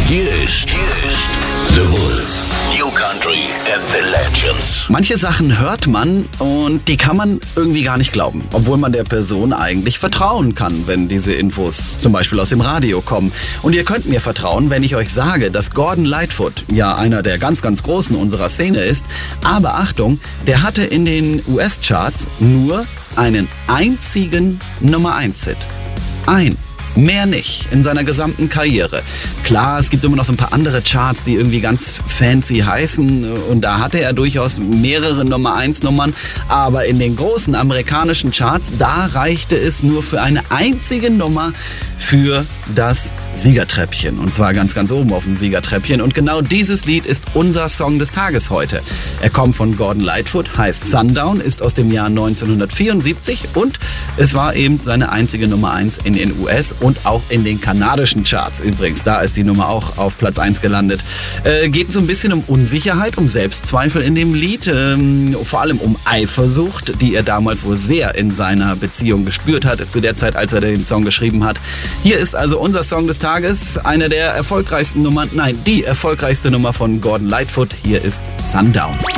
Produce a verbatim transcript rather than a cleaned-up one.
Hier ist, hier ist The Wolf. New Country and the Legends. Manche Sachen hört man und die kann man irgendwie gar nicht glauben, obwohl man der Person eigentlich vertrauen kann, wenn diese Infos zum Beispiel aus dem Radio kommen. Und ihr könnt mir vertrauen, wenn ich euch sage, dass Gordon Lightfoot ja einer der ganz, ganz Großen unserer Szene ist. Aber Achtung, der hatte in den U S-Charts nur einen einzigen Nummer eins Hit. Ein. Mehr nicht in seiner gesamten Karriere. Klar, es gibt immer noch so ein paar andere Charts, die irgendwie ganz fancy heißen und da hatte er durchaus mehrere Nummer eins Nummern, aber in den großen amerikanischen Charts, da reichte es nur für eine einzige Nummer für das Siegertreppchen und zwar ganz, ganz oben auf dem Siegertreppchen und genau dieses Lied ist unser Song des Tages heute. Er kommt von Gordon Lightfoot, heißt Sundown, ist aus dem Jahr neunzehnhundertvierundsiebzig und es war eben seine einzige Nummer eins in den U S und auch in den kanadischen Charts übrigens. Da ist die Nummer auch auf Platz eins gelandet. Äh, geht so ein bisschen um Unsicherheit, um Selbstzweifel in dem Lied, ähm, vor allem um Eifersucht, die er damals wohl sehr in seiner Beziehung gespürt hat, zu der Zeit, als er den Song geschrieben hat. Hier ist also unser Song des Tages, eine der erfolgreichsten Nummern, nein, die erfolgreichste Nummer von Gordon Lightfoot. Hier ist Sundown.